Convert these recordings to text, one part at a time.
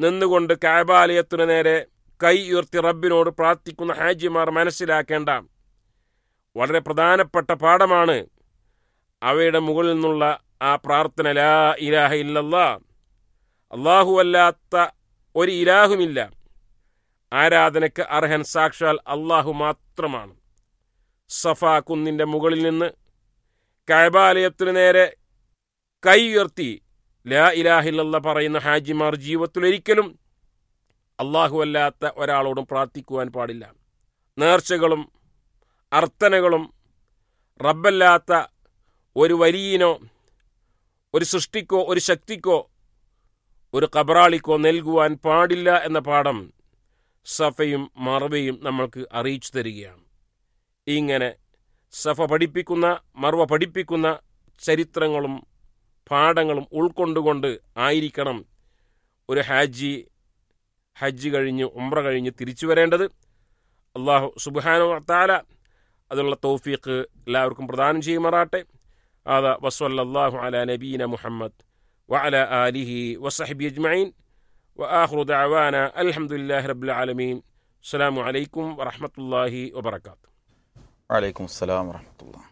നിന്നുകൊണ്ട് കഅബാലയത്തിനു നേരെ കൈ ഉയർത്തി റബ്ബിനോട് പ്രാർത്ഥിക്കുന്ന ഹാജിമാർ മനസ്സിലാക്കേണ്ട വളരെ പ്രധാനപ്പെട്ട പാഠമാണ്. അവയുടെ മുകളിൽ നിന്നുള്ള ആ പ്രാർത്ഥന, ലാ ഇലാഹ ഇല്ലല്ലാ, അല്ലാഹു അല്ലാത്ത ഒരു ഇലാഹുമില്ല, ആരാധനയ്ക്ക് അർഹൻ സാക്ഷാൽ അല്ലാഹു മാത്രമാണ്. സഫാ കുന്നിൻ്റെ മുകളിൽ നിന്ന് കഅബാലയത്തിനു നേരെ കൈ ഉയർത്തി ലാ ഇലാഹ ഇല്ലല്ലാ പറയുന്ന ഹാജിമാർ ജീവിതത്തിലൊരിക്കലും അല്ലാഹു അല്ലാത്ത ഒരാളോടും പ്രാർത്ഥിക്കുവാൻ പാടില്ല. നേർച്ചകളും അർത്ഥനകളും റബ്ബല്ലാത്ത ഒരു വലിയനോ ഒരു സൃഷ്ടിക്കോ ഒരു ശക്തിക്കോ ഒരു ഖബറാളിക്കോ നൽകുവാൻ പാടില്ല എന്ന പാഠം സഫയും മർവയും നമ്മൾക്ക് അറിയിച്ചു തരികയാണ്. ഇങ്ങനെ സഫ പഠിപ്പിക്കുന്ന മർവ പഠിപ്പിക്കുന്ന ചരിത്രങ്ങളും പാഠങ്ങളും ഉൾക്കൊണ്ടുകൊണ്ട് ആയിരിക്കണം ഒരു ഹജ്ജ് കഴിഞ്ഞ് ഉംറ കഴിഞ്ഞ് തിരിച്ചു വരേണ്ടത്. അല്ലാഹു സുബ്ഹാനഹു വ തആല അതിനുള്ള തൗഫീഖ് എല്ലാവർക്കും പ്രദാനം ചെയ്യുമാറാട്ടെ. ആദാ വസല്ലല്ലാഹു അലാ നബീന മുഹമ്മദ് വഅലാ ആലിഹി വസഹ്ബിഹി അജ്മഈൻ വആഖിറു ദഅവാന അൽഹംദുലില്ലാഹി റബ്ബിൽ ആലമീൻ. അസ്സലാമു അലൈക്കും വറഹ്മത്തുള്ളാഹി വബറകാതുഹു. വഅലൈക്കും അസ്സലാം വറഹ്മത്തുള്ളാഹി.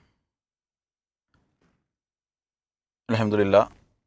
അൽഹംദുലില്ലാ,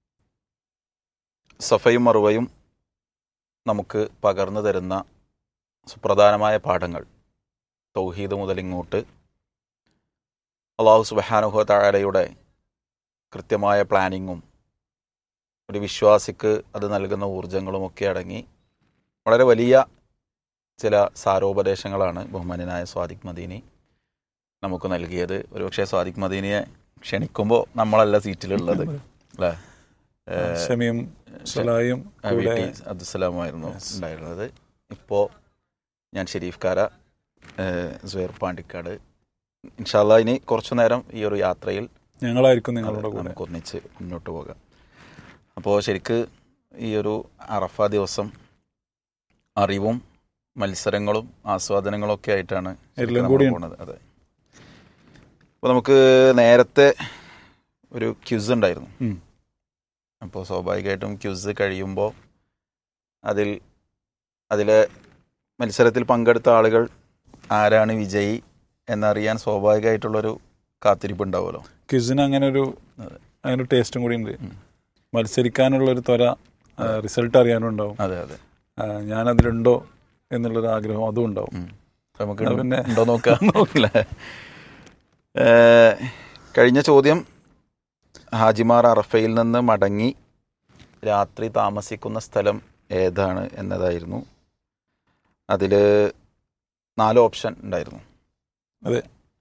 സഫയും മർവയും നമുക്ക് പകർന്നു തരുന്ന സുപ്രധാനമായ പാഠങ്ങൾ. തൗഹീദ് മുതലിങ്ങോട്ട് അല്ലാഹു സുബ്ഹാനഹു വ തആലയുടെ കൃത്യമായ പ്ലാനിങ്ങും ഒരു വിശ്വാസിക്ക് അത് നൽകുന്ന ഊർജ്ജങ്ങളുമൊക്കെ അടങ്ങി വളരെ വലിയ ചില സാരോപദേശങ്ങളാണ് ബഹുമാന്യനായ സ്വാദിഖ് മദീനി നമുക്ക് നൽകിയത്. ഒരുപക്ഷെ സ്വാദിഖ് മദീനിയെ ക്ഷണിക്കുമ്പോൾ നമ്മളല്ല സീറ്റിലുള്ളത്, അല്ലേ? ഷമീം സലായും അബ്ദുസ്സലാമായിരുന്നു ഉണ്ടായിരുന്നത്. ഇപ്പോൾ ഞാൻ ഷെരീഫ് കാര, സുഹൈർ പാണ്ടിക്കാട്. ഇൻഷാ അല്ലാഹ് ഇനി കുറച്ചു നേരം ഈ ഒരു യാത്രയിൽ ഞങ്ങളായിരിക്കും നിങ്ങളുടെ കൂടെ, നമുക്ക് ഒന്നിച്ച് മുന്നോട്ട് പോകാം. അപ്പോൾ ശരിക്ക് ഈ ഒരു അറഫ ദിവസം അറിവും മത്സരങ്ങളും ആസ്വാദനങ്ങളും ഒക്കെ ആയിട്ടാണ് പോകുന്നത്. അതെ. അപ്പോൾ നമുക്ക് നേരത്തെ ഒരു ക്വിസ് ഉണ്ടായിരുന്നു. അപ്പോൾ സ്വാഭാവികമായിട്ടും ക്വിസ് കഴിയുമ്പോൾ അതിലെ മത്സരത്തിൽ പങ്കെടുത്ത ആളുകൾ ആരാണ് വിജയി എന്നറിയാൻ സ്വാഭാവികമായിട്ടുള്ളൊരു കാത്തിരിപ്പ് ഉണ്ടാവുമല്ലോ. ക്വിസിന് അങ്ങനെ ഒരു ടേസ്റ്റും കൂടി ഉണ്ട്. മത്സരിക്കാനുള്ളൊരു ത്വര, റിസൾട്ട് അറിയാനും ഉണ്ടാവും. അതെ അതെ, ഞാനതിലുണ്ടോ എന്നുള്ളൊരു ആഗ്രഹം അതും ഉണ്ടാവും. നമുക്ക് പിന്നെ ഉണ്ടോ നോക്കില്ല. കഴിഞ്ഞ ചോദ്യം ഹാജിമാർ അറഫയിൽ നിന്ന് മടങ്ങി രാത്രി താമസിക്കുന്ന സ്ഥലം ഏതാണ് എന്നതായിരുന്നു. അതിൽ 4 ഓപ്ഷൻ ഉണ്ടായിരുന്നു. അതെ,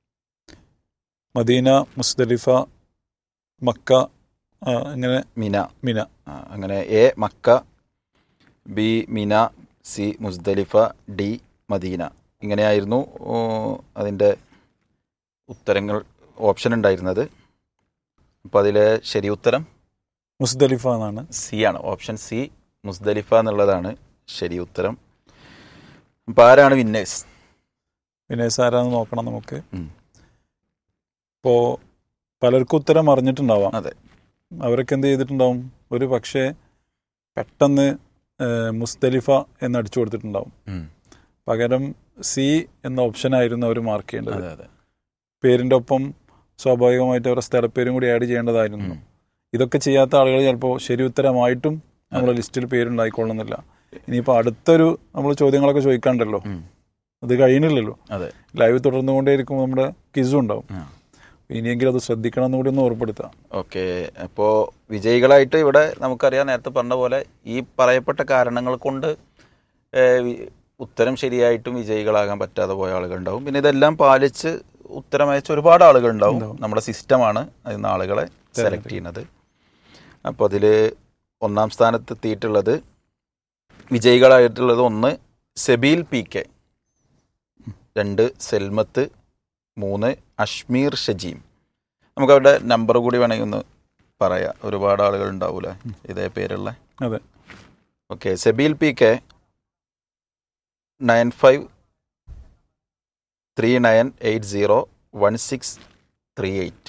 മദീന, മുസ്ദലിഫ, മക്ക, അങ്ങനെ മിന. അങ്ങനെ എ മക്ക, ബി മിന, സി മുസ്ദലിഫ, ഡി മദീന. ഇങ്ങനെയായിരുന്നു അതിൻ്റെ ഉത്തരങ്ങൾ, ഓപ്ഷൻ ഉണ്ടായിരുന്നത്. അപ്പോൾ അതിലെ ശരി ഉത്തരം മുസ്ദലിഫ എന്നാണ്. സി ആണ്. ഓപ്ഷൻ സി മുസ്ദലിഫ എന്നുള്ളതാണ് ശരി ഉത്തരം. അപ്പോൾ ആരാണ് വിന്നേഴ്സ് ആരാന്ന് നോക്കണം നമുക്ക്. ഇപ്പോൾ പലർക്കും ഉത്തരം അറിഞ്ഞിട്ടുണ്ടാവാം. അതെ, അവരൊക്കെ എന്ത് ചെയ്തിട്ടുണ്ടാവും, ഒരു പക്ഷേ പെട്ടെന്ന് മുസ്ദലിഫ എന്ന് അടിച്ചു കൊടുത്തിട്ടുണ്ടാവും. പകരം സി എന്ന ഓപ്ഷനായിരുന്നു അവർ മാർക്ക് ചെയ്യേണ്ടത്. അതെ, പേരിൻ്റെ ഒപ്പം സ്വാഭാവികമായിട്ട് അവരുടെ സ്ഥലപ്പേരും കൂടി ആഡ് ചെയ്യേണ്ടതായിരുന്നു. ഇതൊക്കെ ചെയ്യാത്ത ആളുകൾ ചിലപ്പോൾ ശരി ഉത്തരമായിട്ടും നമ്മുടെ ലിസ്റ്റിൽ പേരുണ്ടായിക്കൊള്ളുന്നില്ല. ഇനിയിപ്പോൾ അടുത്തൊരു നമ്മൾ ചോദ്യങ്ങളൊക്കെ ചോദിക്കാണ്ടല്ലോ, അത് കഴിയണില്ലല്ലോ. ലൈവ് തുടർന്നുകൊണ്ടേയിരിക്കും, നമ്മുടെ ക്വിസും ഉണ്ടാവും. ഇനിയെങ്കിലും അത് ശ്രദ്ധിക്കണം എന്നുകൂടി ഒന്ന് ഓർപ്പെടുത്താം. ഓക്കെ. അപ്പോൾ വിജയികളായിട്ട് ഇവിടെ നമുക്കറിയാം, നേരത്തെ പറഞ്ഞ പോലെ ഈ പറയപ്പെട്ട കാരണങ്ങൾ കൊണ്ട് ഉത്തരം ശരിയായിട്ടും വിജയികളാകാൻ പറ്റാതെ പോയ ആളുകളുണ്ടാവും. പിന്നെ ഇതെല്ലാം പാലിച്ച് ഉത്തരം അയച്ച ഒരുപാട് ആളുകളുണ്ടാവും. നമ്മുടെ സിസ്റ്റമാണ് അതിൽ ആളുകളെ സെലക്ട് ചെയ്യുന്നത്. അപ്പോൾ അതിൽ ഒന്നാം സ്ഥാനത്തെത്തിയിട്ടുള്ളത് വിജയികളായിട്ടുള്ളത് 1 സെബീൽ PK, 2 സെൽമത്ത്, 3 അഷ്മീർ ഷജീം. നമുക്കവരുടെ നമ്പർ കൂടി വേണമെങ്കിൽ ഒന്ന് പറയാം, ഒരുപാട് ആളുകൾ ഉണ്ടാവൂലേ ഇതേ പേരുള്ള. അതെ, ഓക്കെ. സെബീൽ PK 9539801638,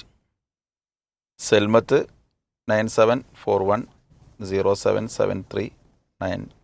സെൽമത്ത് 97410773